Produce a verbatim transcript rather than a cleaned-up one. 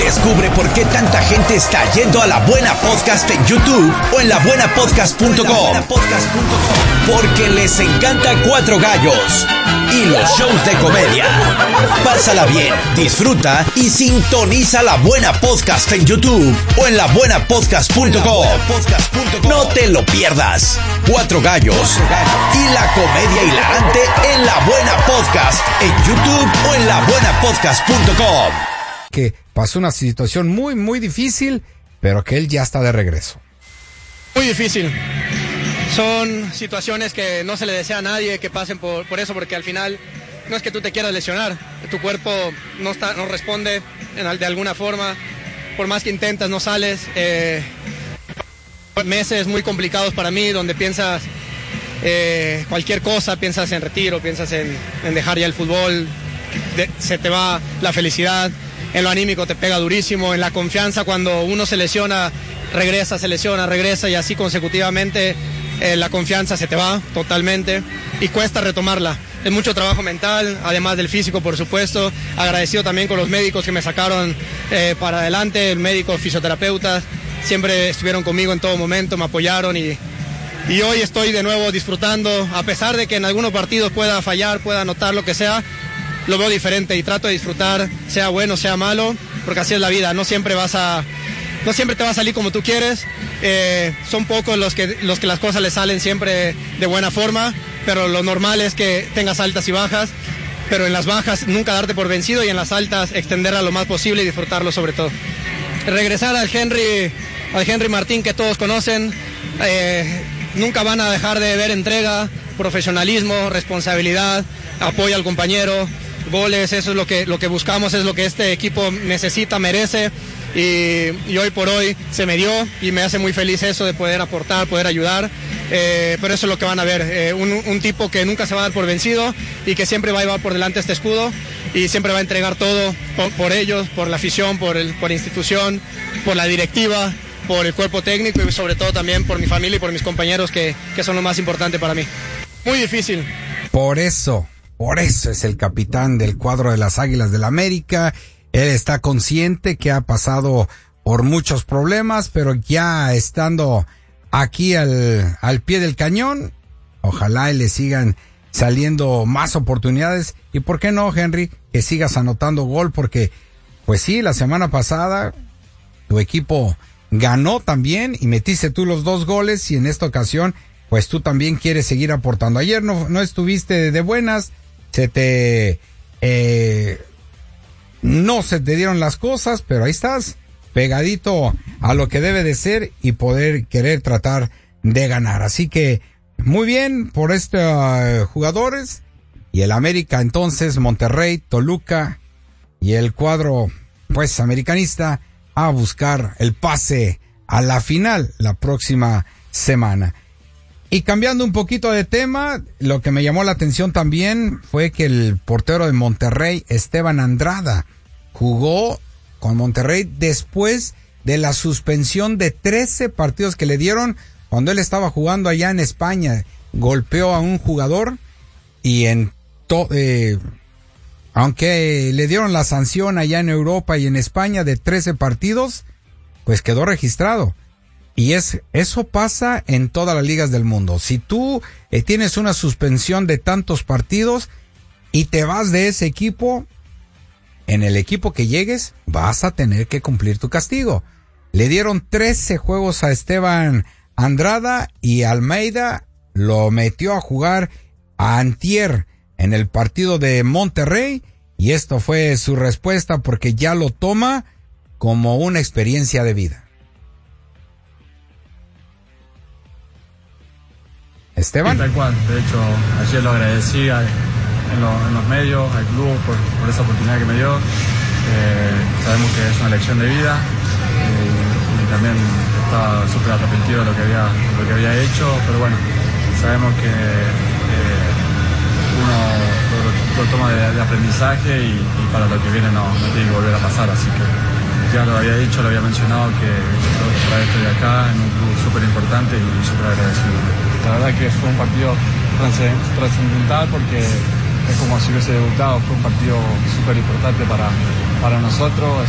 Descubre por qué tanta gente está yendo a La Buena Podcast en YouTube o en la buena podcast punto com. Porque les encanta Cuatro Gallos y los shows de comedia. Pásala bien, disfruta y sintoniza La Buena Podcast en YouTube o en la buena podcast punto com. No te lo pierdas. Cuatro Gallos y la comedia hilarante en La Buena Podcast en YouTube o en la buena podcast punto com. Que pasó una situación muy, muy difícil, pero que él ya está de regreso. Muy difícil. Son situaciones que no se le desea a nadie que pasen por, por eso, porque al final no es que tú te quieras lesionar, tu cuerpo no, está, no responde en, de alguna forma, por más que intentas no sales. Eh, meses muy complicados para mí, donde piensas eh, cualquier cosa, piensas en retiro, piensas en, en dejar ya el fútbol, de, se te va la felicidad. En lo anímico te pega durísimo, en la confianza cuando uno se lesiona, regresa, se lesiona, regresa y así consecutivamente eh, la confianza se te va totalmente y cuesta retomarla. Es mucho trabajo mental, además del físico por supuesto, agradecido también con los médicos que me sacaron eh, para adelante, el médico, fisioterapeutas, siempre estuvieron conmigo en todo momento, me apoyaron y, y hoy estoy de nuevo disfrutando, a pesar de que en algunos partidos pueda fallar, pueda anotar lo que sea. Lo veo diferente y trato de disfrutar, sea bueno, sea malo, porque así es la vida, no siempre vas a, no siempre te va a salir como tú quieres, eh, son pocos los que, los que las cosas les salen siempre de buena forma, pero lo normal es que tengas altas y bajas, pero en las bajas nunca darte por vencido y en las altas extenderla lo más posible y disfrutarlo sobre todo. Regresar al Henry, al Henry Martín que todos conocen, eh, nunca van a dejar de ver entrega, profesionalismo, responsabilidad, apoyo al compañero, goles, eso es lo que, lo que buscamos, es lo que este equipo necesita, merece y, y hoy por hoy se me dio y me hace muy feliz eso de poder aportar, poder ayudar, eh, pero eso es lo que van a ver, eh, un, un tipo que nunca se va a dar por vencido y que siempre va a llevar por delante este escudo y siempre va a entregar todo por, por ellos, por la afición, por, el, por la institución, por la directiva, por el cuerpo técnico y sobre todo también por mi familia y por mis compañeros que, que son lo más importante para mí. Muy difícil. Por eso... Por eso es el capitán del cuadro de las Águilas del América. Él está consciente que ha pasado por muchos problemas, pero ya estando aquí al, al pie del cañón, ojalá y le sigan saliendo más oportunidades. Y por qué no, Henry, que sigas anotando gol, porque pues sí, la semana pasada tu equipo ganó también y metiste tú los dos goles y en esta ocasión pues tú también quieres seguir aportando. Ayer no, no estuviste de buenas. Se te, eh, no se te dieron las cosas, pero ahí estás, pegadito a lo que debe de ser y poder querer tratar de ganar. Así que, muy bien por estos uh, jugadores. Y el América entonces, Monterrey, Toluca y el cuadro, pues, americanista a buscar el pase a la final la próxima semana. Y cambiando un poquito de tema, lo que me llamó la atención también fue que el portero de Monterrey, Esteban Andrada, jugó con Monterrey después de la suspensión de trece partidos que le dieron cuando él estaba jugando allá en España. Golpeó a un jugador y en to, eh, aunque le dieron la sanción allá en Europa y en España de trece partidos, pues quedó registrado. Y es, eso pasa en todas las ligas del mundo. Si tú eh, tienes una suspensión de tantos partidos y te vas de ese equipo, en el equipo que llegues vas a tener que cumplir tu castigo. Le dieron trece juegos a Esteban Andrada y Almeida lo metió a jugar a antier en el partido de Monterrey y esto fue su respuesta porque ya lo toma como una experiencia de vida. Esteban. Sí, tal cual. De hecho, ayer lo agradecí a, en, lo, en los medios, al club, por, por esa oportunidad que me dio. Eh, sabemos que es una elección de vida eh, y también estaba súper arrepentido de lo que había, lo que había hecho, pero bueno, sabemos que eh, uno lo, lo toma de, de aprendizaje y, y para lo que viene no, no tiene que volver a pasar, así que ya lo había dicho, lo había mencionado que otra vez estoy acá en un club súper importante y súper agradecido. La verdad que fue un partido trascendental porque es como si hubiese debutado, fue un partido súper importante para, para nosotros.